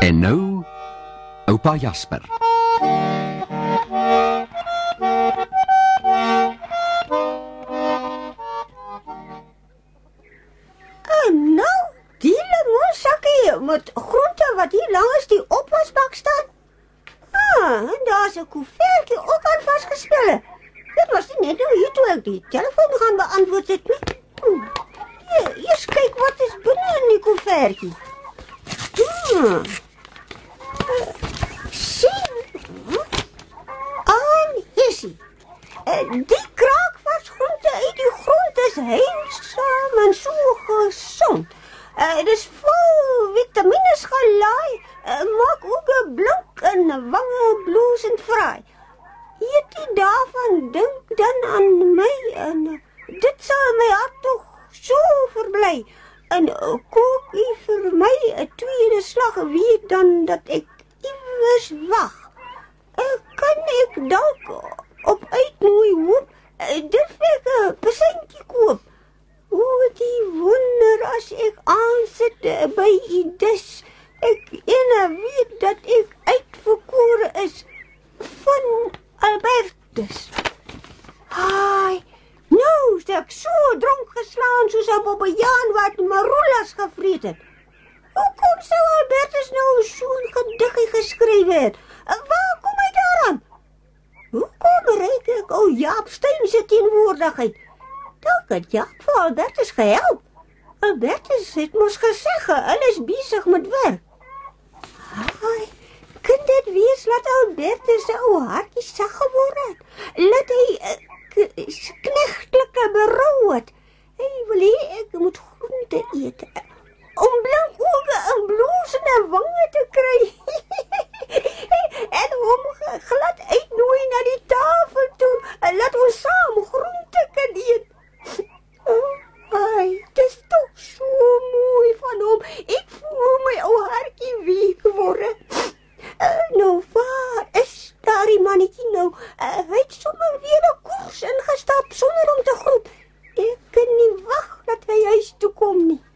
En nou, oupa Jasper. En nou, die limoensakkie met groente wat hier langs die opwasbak staan. En daar's 'n koevertjie ook aan vasgespel. Dit was nie net nou hier toe ek die telefoon gaan beantwoord het nie. Eers kyk wat is binne in die koevertjie. Sien. Hissie. Die kraakvasgroente uit die grond is heilsaam en so gesond. Dit is vol vitamines gelaai, maak oë blink en wange bloesend vry. Eet jy daarvan, dink dan aan my en dit sal my hart toch so verbly. En kook jy vir my 'n tweede slag, weet dan dat ek iewers wag. Kan ek dalk op uitnooi hoop, durf ek 'n persentjie koop. Die wonder as ek aansit by die dis. Ek weet dat ek uitverkore is van Albertus. Nou is ek so dronk geslaan soos 'n bobbejaan wat maroelas gevreet het. Hoekom sou Albertus nou so 'n gediggie geskryf het? Waar kom hy daaraan? Hoekom reik ek Jaap Steyn se teenwoordigheid? Dalk het Jaap vir Albertus gehelp. Albertus het mos gesê hulle is besig met werk. Kan dit wees dat Albertus se ou hartjie sag geword het? Laat hy knegtelike berou het. Hy wil hê ek moet groente eet om blank oë en bloesende wange te kry. En hom glad uitnooi na die tafel toe en laat ons saam groente kan eet. Dit is toch so mooi van hom. Ek voel my ou hartjie week word. Nou, waar is daardie mannetjie nou? Hy het sommer weer 'n koers ingestap sonder om te groet. Ek kan nie wag dat hy huis toe kom nie.